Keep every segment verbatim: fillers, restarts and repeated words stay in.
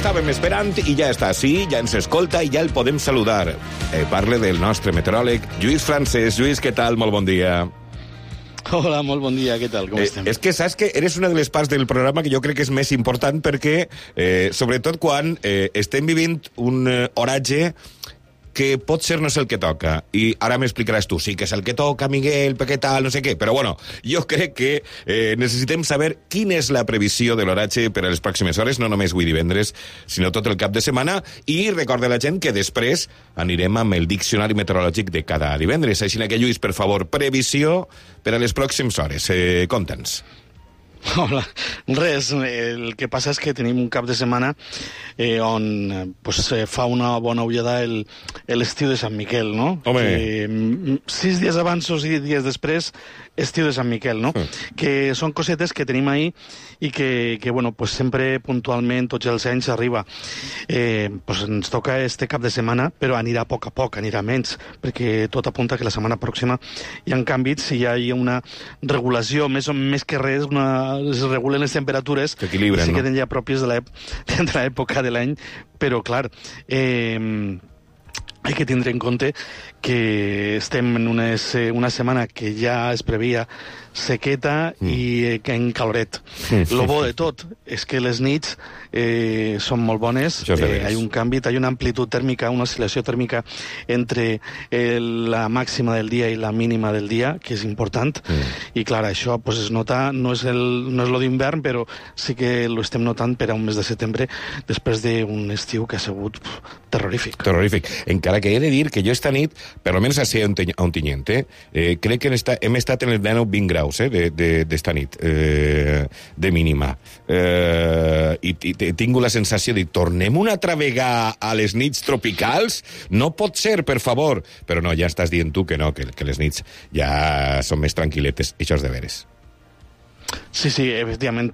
l'estàvem esperant i ja està així, ja ens escolta i ja el podem saludar. Eh, parle del nostre meteoròleg, Lluís Francesc. Lluís, què tal? Molt bon dia. Hola, molt bon dia, què tal? Com eh, estem? És que saps que eres una de les parts del programa que jo crec que és més important perquè, eh, sobretot quan eh, estem vivint un eh, oratge que pot ser no és el que toca. I ara m'explicaràs tu, sí que és el que toca, Miguel, perquè tal, no sé què. Però bueno, jo crec que eh, necessitem saber quina és la previsió de l'oratge per a les pròximes hores, no només avui divendres, sinó tot el cap de setmana. I recorda la gent que després anirem amb el diccionari meteorològic de cada divendres. Així que, Lluís, per favor, previsió per a les pròximes hores. Eh, Conta'ns. Hola. Res, el que passa és que tenim un cap de setmana eh, on pues, eh, fa una bona ullada el, l'estiu de Sant Miquel, no? Home! Que, sis dies abans o sis dies després, estiu de Sant Miquel, no? Mm. Que són cosetes que tenim ahí i que, que bueno, pues sempre puntualment tots els anys arriba. Eh, pues ens toca este cap de setmana, però anirà a poc a poc, anirà menys, perquè tot apunta que la setmana pròxima hi ha canvis i hi ha una regulació, més, o, més que res, una es regulen les temperatures que equilibren, se no? queden ja pròpies de l'època de l'any, però clar, eh, hay que tindre en compte que estem en unes, una setmana que ja es previa sequeta mm. i eh, en caloret. Mm. Lo bo de tot és que les nits eh, són molt bones, eh, hi ha un canvi, hi ha una amplitud tèrmica, una oscil·lació tèrmica entre eh, la màxima del dia i la mínima del dia, que és important, mm. i clar, això pues, es nota, no és, el, no és lo d'hivern, però sí que lo estem notant per a un mes de setembre, després d'un estiu que ha sigut pff, terrorífic. Terrorífic. Encara que he de dir que jo esta nit, per almenys a ser on tinyent, eh, eh, crec que esta, hem estat en el dinou vint graus eh, d'esta de, de, nit, eh, de mínima. Eh, I, i he tingut la sensació de tornem una altra vegada a les nits tropicals? No pot ser, per favor. Però no, ja estàs dient tu que no, que, que les nits ja són més tranquil·letes. Això és de veres. Sí, sí, efectivament.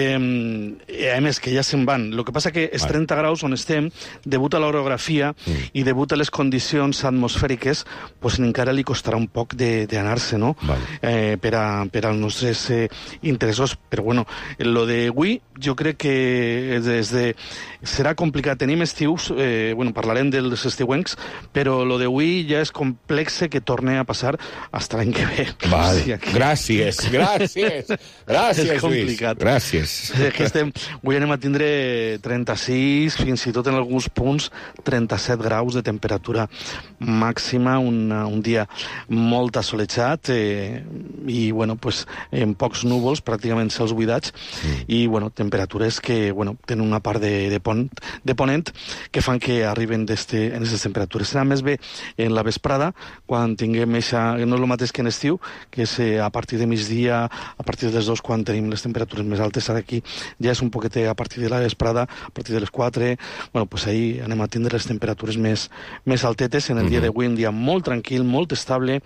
Eh, a més, que ja se'n van. El que passa que és trenta graus on estem, debut a l'orografia mm. i debut a les condicions atmosfèriques, pues encara li costarà un poc d'anar-se, no? Vale. Eh, per, a, per als nostres eh, interessos. Però, bueno, lo d'avui jo crec que des de... serà complicat. Tenim estius, eh, bueno, parlarem dels estiuencs, però lo d'avui ja és complex que torni a passar fins l'any que ve. Vale. Sí, aquí... Gràcies, gràcies. Gràcies, és complicat. Lluís. Gràcies. Que estem, avui anem a tindre trenta-sis, fins i tot en alguns punts trenta-set graus de temperatura màxima, un, un dia molt assolejat eh, i, bueno, pues, en pocs núvols, pràcticament cels buidats, mm. i, bueno, temperatures que, bueno, tenen una part de, de, pont, de ponent que fan que arriben d'este, en aquestes temperatures. Serà més bé en la vesprada, quan tinguem eixa, no és el mateix que en estiu, que és eh, a partir de migdia, a partir de les dos, quan tenim les temperatures més altes. Ara aquí ja és un poquet a partir de la vesprada, a partir de les quatre, bueno, pues ahí anem a tindre les temperatures més, més altetes. En el uh -huh. dia d'avui, un dia molt tranquil, molt estable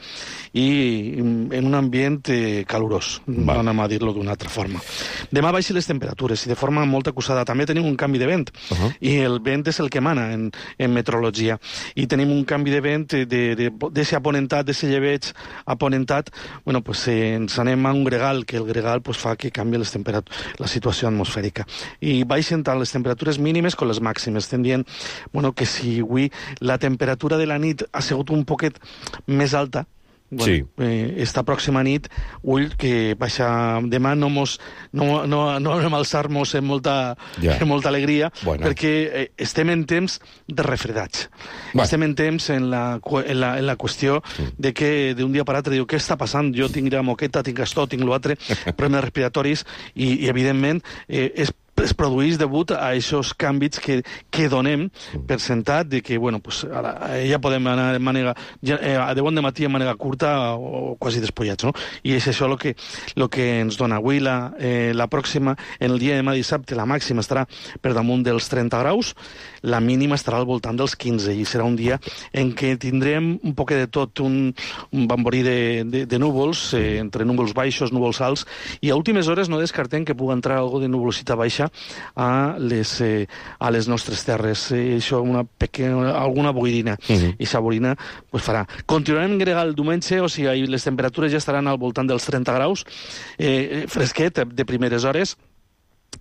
i en un ambient eh, calorós, Va. no anem a dir-lo d'una altra forma. Demà baixen les temperatures i de forma molt acusada. També tenim un canvi de vent, uh -huh. i el vent és el que mana en, en meteorologia. I tenim un canvi de vent d'ese aponentat, d'ese lleveig aponentat, bueno, pues eh, ens anem a un gregal, que el gregal pues, fa que canvi les la situació atmosfèrica. I baixen tant les temperatures mínimes com les màximes. Estem dient, bueno, que si avui la temperatura de la nit ha sigut un poquet més alta, bueno, sí. eh, esta pròxima nit, ull, que baixa demà, no, mos, no, no, no anem a alçar-nos en molta, yeah. en molta alegria, bueno. perquè eh, estem en temps de refredats. Bueno. Estem en temps en la, en la, en la qüestió sí. de que d'un dia per altre diu, què està passant? Jo tinc la moqueta, tinc això, tinc l'altre, problemes respiratoris, i, i evidentment eh, és es produeix degut a aquests canvis que, que donem per sentat de que, bueno, pues, ara, ja podem anar de manera, ja, eh, de bon de matí de manera curta o, o quasi despullats, no? I és això el que, lo que ens dona. Avui, la, eh, la pròxima, en el dia de demà dissabte, la màxima estarà per damunt dels trenta graus, la mínima estarà al voltant dels quinze, i serà un dia en què tindrem un poc de tot, un, un bamborí de, de, de núvols, eh, entre núvols baixos, núvols alts, i a últimes hores no descartem que pugui entrar algo de nuvolositat baixa a les, eh, a les nostres terres. Eh, això, una pequeña, alguna boirina. Uh -huh. I aquesta boirina pues, farà. Continuarem en gregal el diumenge, o sigui, les temperatures ja estaran al voltant dels trenta graus, eh, fresquet de primeres hores,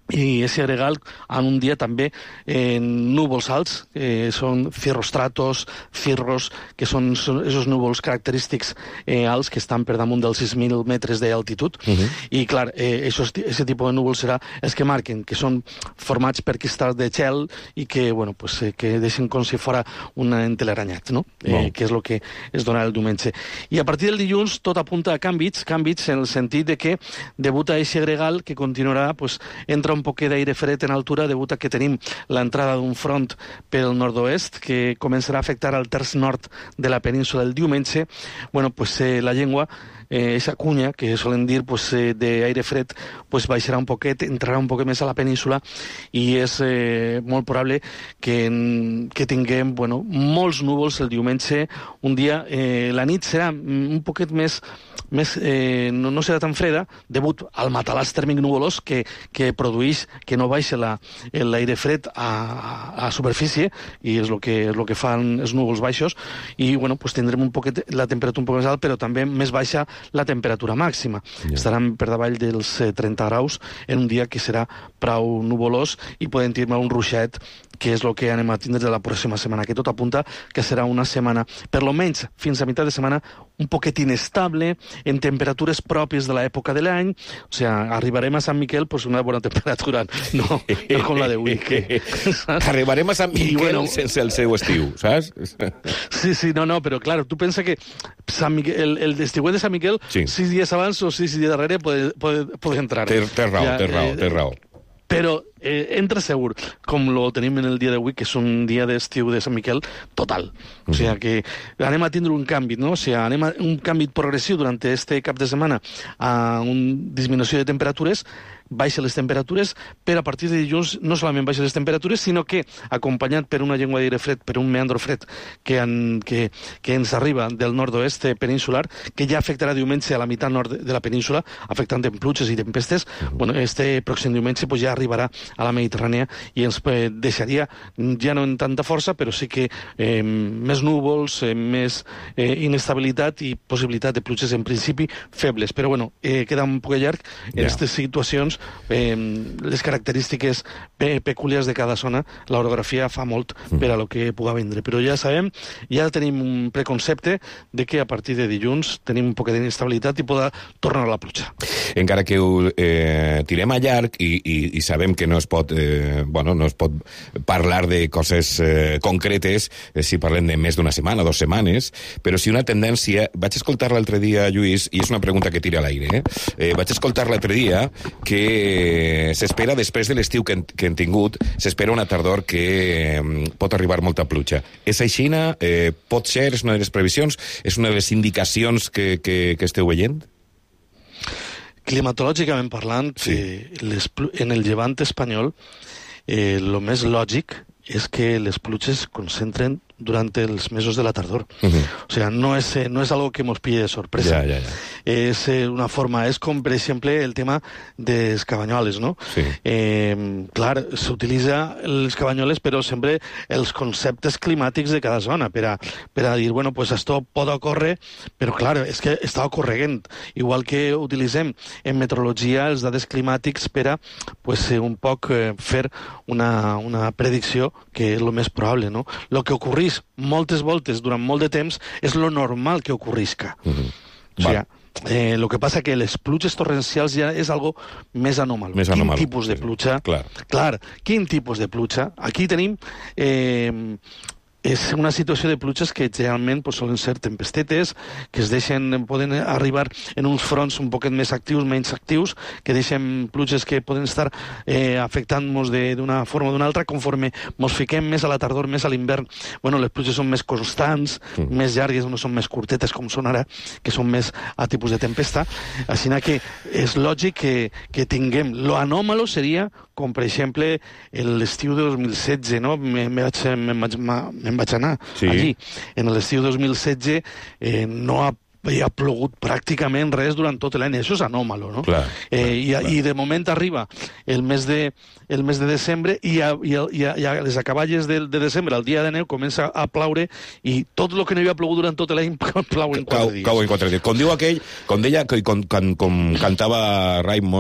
i ese gregal en un dia també eh, núvols alts, eh, són cirrostratos, cirros, que són, són esos núvols característics eh, alts que estan per damunt dels sis mil metres d'altitud. Uh-huh. I, clar, eh, esos, ese tipus de núvols serà els que marquen, que són formats per cristalls de gel i que, bueno, pues, eh, que deixen com si fora un enteleranyat, no? Eh, wow. Que és el que es donarà el diumenge. I a partir del dilluns tot apunta a canvis, canvis en el sentit de que debuta ese gregal que continuarà, pues, entra un poquet d'aire fred en altura degut a que tenim l'entrada d'un front pel nord-oest que començarà a afectar al terç nord de la península el diumenge. Bueno, pues eh, la llengua, eh, esa cunya que solen dir pues, eh, d'aire fred, pues baixarà un poquet, entrarà un poquet més a la península i és eh, molt probable que, que tinguem bueno, molts núvols el diumenge. Un dia, eh, la nit serà un poquet més més, eh, no, no serà tan freda degut al matalàs tèrmic nuvolós que, que produeix que no baixa l'aire fred a, a, a superfície i és el que, és lo que fan els núvols baixos i bueno, pues tindrem un poquet, la temperatura un poc més alta però també més baixa la temperatura màxima. Yeah. Estaran per davall dels eh, trenta graus en un dia que serà prou nuvolós i podem tindre un ruixet que és el que anem a tindre de la pròxima setmana, que tot apunta que serà una setmana, per lo menys fins a meitat de setmana, un poquet inestable, en temperatures pròpies de l'època de l'any, o sigui, arribarem a Sant Miquel pues, una bona temperatura, no, no com la d'avui. Que, arribarem a Sant Miquel I, bueno, sense el seu estiu, saps? Sí, sí, no, no, però clar, tu pensa que Sant Miquel, el, el estiuet de Sant Miquel, sí. sis dies abans o sis dies darrere pode, pode, pode entrar. Té, té raó, ja, té raó, té raó. Però eh, entra segur, com lo tenim en el dia d'avui, que és un dia d'estiu de Sant Miquel total. O sigui que anem a tindre un canvi, no? O sigui, anem a un canvi progressiu durant este cap de setmana a una disminució de temperatures, baixa les temperatures, però a partir de dilluns no solament baixa les temperatures, sinó que, acompanyat per una llengua d'aire fred, per un meandro fred que, en, que, que ens arriba del nord-oest peninsular, que ja afectarà diumenge a la meitat nord de la península, afectant en pluges i tempestes, bueno, este pròxim diumenge pues, ja arribarà a la Mediterrània i ens eh, deixaria, ja no en tanta força, però sí que eh, més núvols, eh, més eh, inestabilitat i possibilitat de pluges en principi febles. Però bueno, eh, queda un poc llarg en aquestes yeah. situacions. Eh, les característiques pe peculiars de cada zona, l'orografia fa molt per a lo que puga vindre, però ja sabem, ja tenim un preconcepte de que a partir de dilluns tenim un poc d'inestabilitat i podrà tornar a la pluja. Encara que ho eh, tirem a llarg i, i, i sabem que no es pot eh, bueno, no es pot parlar de coses eh, concretes eh, si parlem de més d'una setmana, dues setmanes, però si una tendència, vaig escoltar l'altre dia, Lluís, i és una pregunta que tira a l'aire, eh? Eh, vaig escoltar l'altre dia que s'espera, després de l'estiu que, que hem tingut, s'espera una tardor que eh, pot arribar molta pluja. És així? Eh, pot ser? És una de les previsions? És una de les indicacions que, que, que esteu veient? Climatològicament parlant, sí. eh, les, en el llevant espanyol, eh, el més lògic és que les pluges es concentren durant els mesos de la tardor. Uh-huh. O sigui, no és, no és algo que mos pille de sorpresa. Ja, ja, ja. És una forma, és com, per exemple, el tema dels cabanyoles, no? Sí. Eh, clar, s'utilitza els cabanyoles, però sempre els conceptes climàtics de cada zona, per a, per a dir, bueno, pues esto pot ocórrer, però clar, és que està ocorreguent. Igual que utilitzem en meteorologia els dades climàtics per a, pues, un poc eh, fer una, una predicció que és el més probable, no? Lo que ocorri moltes voltes durant molt de temps és lo normal que ocorrisca. Uh-huh. O sigui, eh, lo que passa que les pluges torrencials ja és algo més anòmal. Més anòmal. Quin tipus de pluja? Clar. Clar, quin tipus de pluja? Aquí tenim... Eh, és una situació de pluges que generalment pues, solen ser tempestetes, que es deixen, poden arribar en uns fronts un poquet més actius, menys actius, que deixen pluges que poden estar eh, afectant-nos d'una forma o d'una altra, conforme ens fiquem més a la tardor, més a l'hivern. Bueno, les pluges són més constants, mm. més llargues, no són més curtetes com són ara, que són més a tipus de tempesta. Així que és lògic que, que tinguem. Lo anòmalo seria, com per exemple, l'estiu de dos mil setze, no? Me, me vaig, me, me, me vaig anar sí. allí. En l'estiu dos mil setze eh, no ha hi ha plogut pràcticament res durant tot l'any. Això és anòmalo, no? Clar, eh, clar, i, clar. I de moment arriba el mes de, el mes de desembre i a, i, a, i, a, i a les acaballes de, de desembre, el dia de neu, comença a plaure i tot el que no havia plogut durant tot l'any plau en quatre cau, dies. Cau en quatre dies. Com diu aquell, com deia, com, com, com cantava Raimon,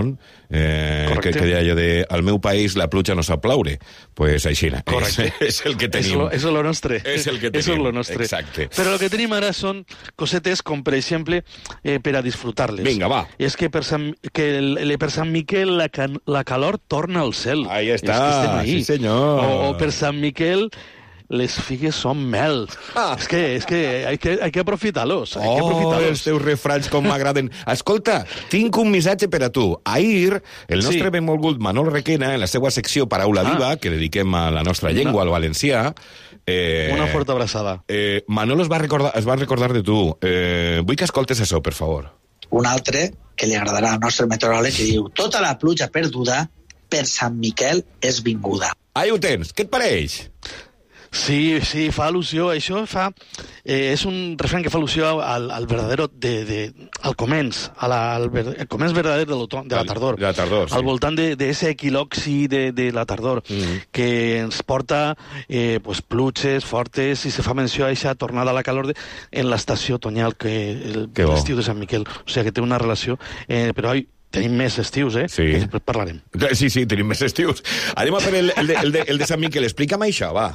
eh, que, que deia allò de al meu país la pluja no sap ploure. Pues així, és, és el que tenim. És lo nostre. És el que tenim. Eso es lo nostre. Exacte. Però el que tenim ara són cosetes com, per exemple, eh, per a disfrutar-les. Vinga, va. És que per Sant, que el, per Sant Miquel la, can, la calor torna al cel. Ahí està, sí senyor. O, o per Sant Miquel les figues són mel. Ah. És que, és que, hay que hay que aprofitar-los. Hay que aprofitar-los. Oh, els teus refranys com m'agraden. Escolta, tinc un missatge per a tu. Ahir, el nostre sí. benvolgut Manol Requena, en la seva secció Paraula ah. Viva, que dediquem a la nostra llengua, al valencià... Eh, Una forta abraçada. Eh, Manol es va, recordar, es va recordar de tu. Eh, vull que escoltes això, per favor. Un altre que li agradarà al nostre meteoròleg que diu tota la pluja perduda per Sant Miquel és vinguda. Ahí ho tens. Què et pareix? Sí, sí, fa al·lusió, això fa... Eh, és un refrany que fa al·lusió al, al verdadero, de, de, al començ, a la, al ver, el començ verdader de, de la tardor. De la tardor, sí. Al voltant d'aquest equilocci de, de la tardor, mm-hmm. que ens porta eh, pues, pluges fortes i se fa menció a aquesta tornada a la calor de, en l'estació otoñal, que el, l'estiu de Sant Miquel. O sigui, que té una relació... Eh, però oi, tenim més estius, eh? Sí. Que després parlarem. Sí, sí, tenim més estius. Anem a fer el, el, de, el, de, el de Sant Miquel. Explica'm això, va.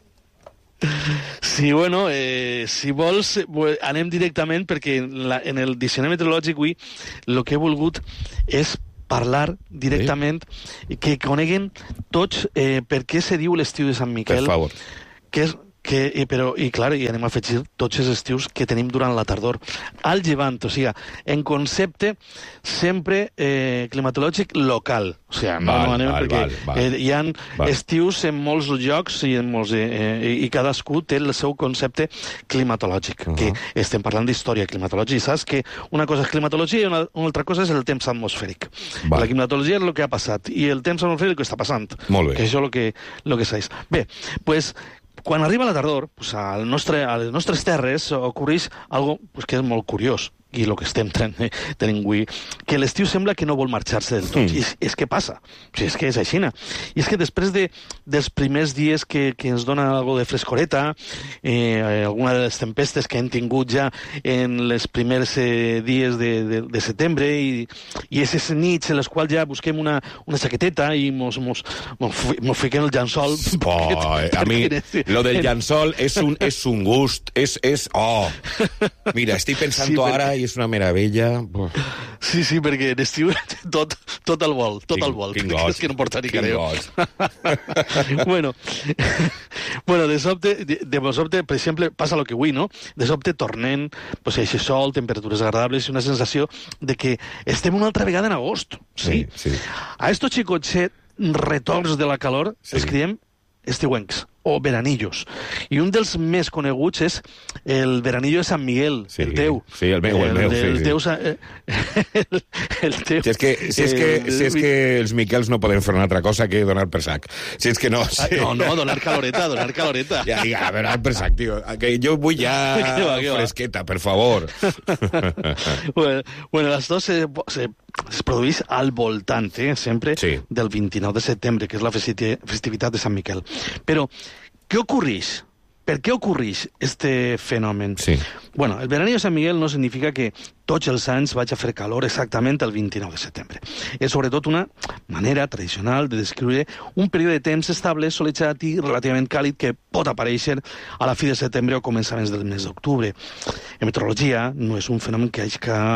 Sí, bueno, eh, si vols, anem directament, perquè en, la, en el diccionari meteorològic avui el que he volgut és parlar directament, sí. que coneguen tots eh, per què se diu l'estiu de Sant Miquel. Per favor. Que és... Que, i, però, i clar, i anem a afegir tots els estius que tenim durant la tardor. Al llevant, o sigui, en concepte sempre eh, climatològic local. O sigui, no, val, no anem val, perquè val, val. Eh, hi ha val. estius en molts llocs i, en molts, eh, i cadascú té el seu concepte climatològic, uh -huh. que estem parlant d'història climatològica, i saps que una cosa és climatologia i una, una altra cosa és el temps atmosfèric. Val. La climatologia és el que ha passat i el temps atmosfèric el que està passant. Molt bé. Que això és el que, lo que saps. Bé, doncs... Pues, quan arriba la tardor, pues, al nostre, a les nostres terres ocorreix algo pues, que és molt curiós, i el que estem tenint, tenint avui, que l'estiu sembla que no vol marxar-se del tot. Mm. I és, és que passa. O sigui, és que és així. I és que després de, dels primers dies que, que ens dona algo de frescoreta, eh, alguna de les tempestes que hem tingut ja en les primers eh, dies de, de, de setembre, i, i aquestes nits en les quals ja busquem una, una jaqueteta i mos, mos, mos, mos fiquem el llençol. Oh, perquè, a mi, lo del llençol és un, és un gust, és, és... Oh! Mira, estic pensant sí, ara perquè... i és una meravella. Sí, sí, perquè en estiu tot, tot al vol, tot quin, al vol. Quin gos. És que no porta ni careu. Quin bueno, bueno, de sobte, de, de sobte, per exemple, passa el que avui, no? De sobte tornem, pues, eixe sol, temperatures agradables i una sensació de que estem una altra vegada en agost. Sí, sí. sí. A estos xicotxet retorns de la calor sí. els criem estiuencs o veranillos. I un dels més coneguts és el veranillo de Sant Miguel, sí, el teu. Sí, el meu, el meu, el, sí. El sí. teu, el, el teu. Si és, que, si, és que, si és que els Miquels no poden fer una altra cosa que donar per sac. Si és que no... Sí. No, no, donar caloreta, donar caloreta. Ja, ja, donar per sac, tio. Que jo vull ja que va, que fresqueta, per favor. bueno, bueno, les dues se, se, es produeix al voltant, eh, sempre, sí. del vint-i-nou de setembre, que és la festivitat de Sant Miquel. Però què ocorreix? Per què ocorreix este fenomen? Sí. Bueno, el veranillo de Sant Miguel no significa que tots els anys vaig a fer calor exactament el vint-i-nou de setembre. És sobretot una manera tradicional de descriure un període de temps estable, solejat i relativament càlid que pot aparèixer a la fi de setembre o començaments del mes d'octubre. En meteorologia no és un fenomen que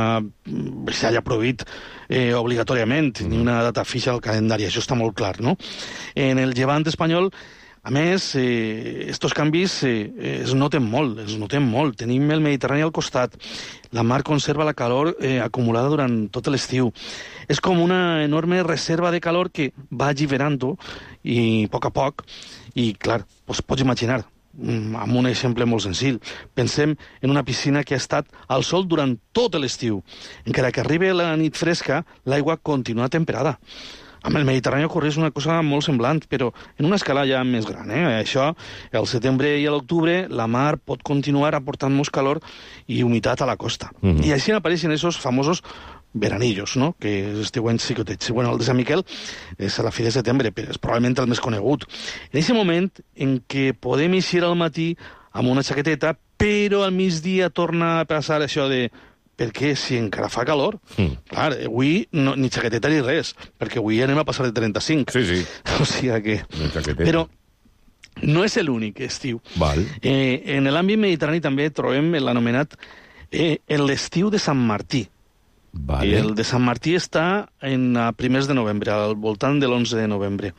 s'hagi produït eh, obligatòriament, mm. ni una data fixa al calendari, això està molt clar, no? En el llevant espanyol, a més, eh, estos canvis eh, es noten molt, es noten molt. Tenim el Mediterrani al costat, la mar conserva la calor eh, acumulada durant tot l'estiu. És com una enorme reserva de calor que va alliberant-ho i a poc a poc, i clar, doncs pots imaginar, amb un exemple molt senzill. Pensem en una piscina que ha estat al sol durant tot l'estiu. Encara que arribi la nit fresca, l'aigua continua temperada. Amb el Mediterrani ocorreix una cosa molt semblant, però en una escala ja més gran. Eh? Això, el setembre i l'octubre, la mar pot continuar aportant-nos calor i humitat a la costa. Mm-hmm. I així apareixen esos famosos veranillos, no? Que es diuen xicotets. Bueno, el de Sant Miquel és a la fi de setembre, però és probablement el més conegut. En aquest moment en què podem eixir al matí amb una jaqueteta, però al migdia torna a passar això de perquè si encara fa calor, mm. clar, avui no, ni xaqueteta ni res, perquè avui anem a passar de trenta-cinc. Sí, sí. O sigui que... Però no és l'únic estiu. Val. Eh, en l'àmbit mediterrani també trobem l'anomenat eh, l'estiu de Sant Martí. Vale. El de Sant Martí està en a primers de novembre, al voltant de l'onze de novembre.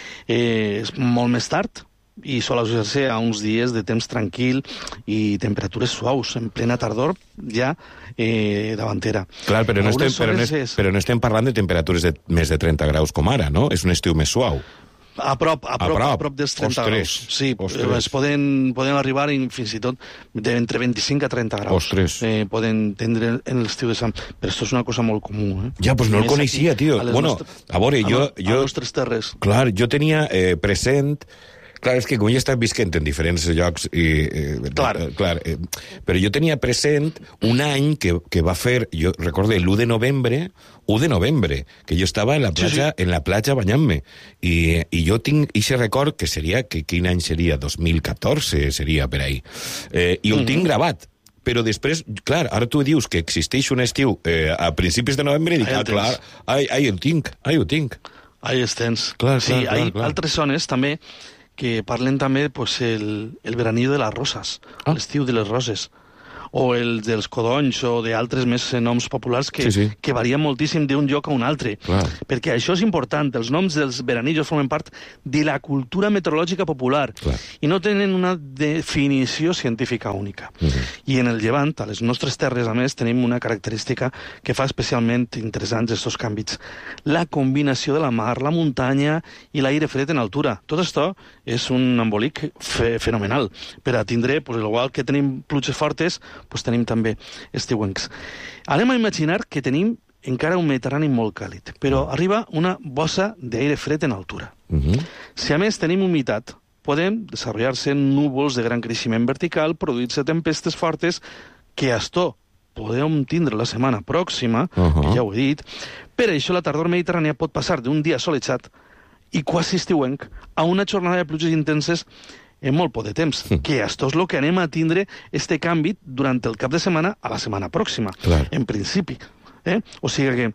Eh, és molt més tard i sol associar-se a uns dies de temps tranquil i temperatures suaus, en plena tardor, ja eh, davantera. Clar, però no, estem, però, no es, és... però no estem parlant de temperatures de més de trenta graus com ara, no? És un estiu més suau. A prop, a prop, a prop, a prop dels trenta Ostres. graus. Sí, Ostres. es poden, poden arribar fins i tot d'entre vint-i-cinc a trenta graus. Ostres. Eh, poden tindre en l'estiu de Sant... Però això és una cosa molt comú, eh? Ja, doncs no el coneixia, tio. A Bueno, nostres, a veure, jo... A, jo a nostres terres. Clar, jo tenia eh, present... Clar, és que com jo he estat visquent en diferents llocs, i, eh, clar, eh, clar eh, però jo tenia present un any que, que va fer, jo recordo, l'u de novembre, u de novembre, que jo estava en la platja, sí, sí. en la platja banyant-me, i, i jo tinc aquest record, que seria, que quin any seria? dos mil catorze seria per ahí, eh, i el mm-hmm. tinc gravat. Però després, clar, ara tu dius que existeix un estiu eh, a principis de novembre i dic, ah, clar, ai, ai, el tinc, ai, ho tinc. Ai, els tens. Clar, sí, clar, hi ha clar. altres zones també que parlen també pues, el, el veranillo de les roses, ah. l'estiu de les roses, o el dels codonys, o d'altres més noms populars que, sí, sí. que varien moltíssim d'un lloc a un altre. Clar. Perquè això és important, els noms dels veranillos formen part de la cultura meteorològica popular, Clar. i no tenen una definició científica única. Uh-huh. I en el Llevant, a les nostres terres, a més, tenim una característica que fa especialment interessants aquests canvis. La combinació de la mar, la muntanya i l'aire fred en altura. Tot això és un embolic fe fenomenal per a tindre, pues, igual que tenim pluges fortes, pues tenim també estiuencs. Anem a imaginar que tenim encara un Mediterrani molt càlid, però arriba una bossa d'aire fred en altura. Uh-huh. Si a més tenim humitat, poden desenvolupar-se núvols de gran creixement vertical, produir-se tempestes fortes, que esto podem tindre la setmana pròxima, uh-huh. que ja ho he dit. Per això la tardor mediterrània pot passar d'un dia solejat i quasi estiuenc a una jornada de pluges intenses en molt poc de temps, mm. que això és el que anem a tindre este canvi durant el cap de setmana a la setmana pròxima, Clar. en principi. Eh? O sigui que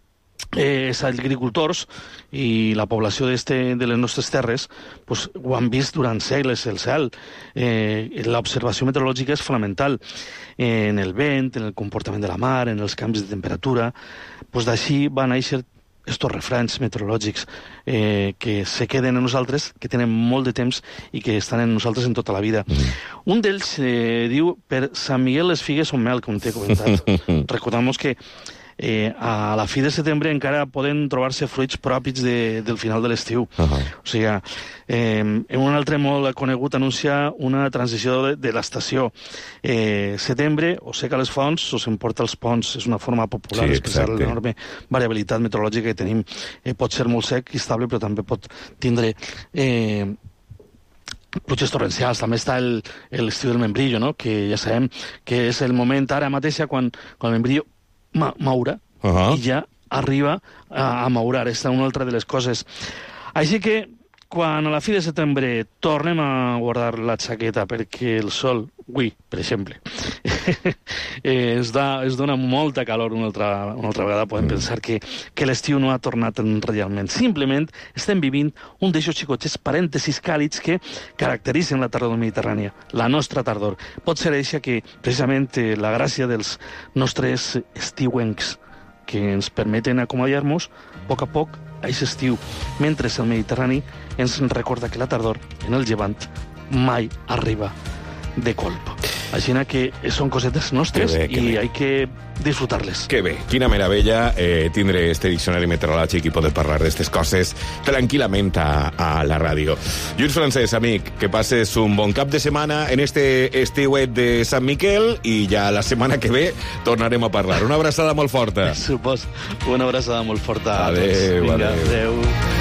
eh, els agricultors i la població de les nostres terres pues, ho han vist durant segles, el cel. Eh, L'observació meteorològica és fonamental en el vent, en el comportament de la mar, en els canvis de temperatura. Pues, d'així va néixer estos refranys meteorològics eh, que se queden en nosaltres, que tenen molt de temps i que estan en nosaltres en tota la vida. Mm. Un d'ells eh, diu, per Sant Miguel les figues són mel, com t'he comentat. Recordem que eh, a la fi de setembre encara poden trobar-se fruits propis de, del final de l'estiu. Uh -huh. O sigui, eh, en un altre molt conegut anuncia una transició de, de l'estació. Eh, setembre o seca les fonts o s'emporta els ponts. És una forma popular sí, d'expressar l'enorme variabilitat meteorològica que tenim. Eh, pot ser molt sec i estable, però també pot tindre... Eh, pluges torrencials. També està l'estiu del membrillo, no? Que ja sabem que és el moment ara mateix quan, quan el membrillo ma maura uh -huh. i ja arriba a, a maurar. Aquesta és una altra de les coses. Així que quan a la fi de setembre tornem a guardar la xaqueta perquè el sol, avui, per exemple, eh, es, da, es dona molta calor una altra, una altra vegada, podem mm. pensar que, que l'estiu no ha tornat realment. Simplement estem vivint un d'aixòs xicotets parèntesis càlids que caracteritzen la tardor mediterrània, la nostra tardor. Pot ser això que, precisament, la gràcia dels nostres estiuencs que ens permeten acompanyar-nos a poc a poc a aquest estiu, mentre el Mediterrani ens recorda que la tardor en el Llevant mai arriba de colp. Així que són cosetes nostres bé, i bé. Hay que disfrutar-les. Que bé, quina meravella eh, tindre este diccionari meteorològic i poder parlar d'aquestes coses tranquil·lament a, a la ràdio. Lluís Francesc, amic, que passes un bon cap de setmana en este estiuet de Sant Miquel i ja la setmana que ve tornarem a parlar. Una abraçada molt forta. Supos, una abraçada molt forta. Adéu, Vinga, adéu. adéu.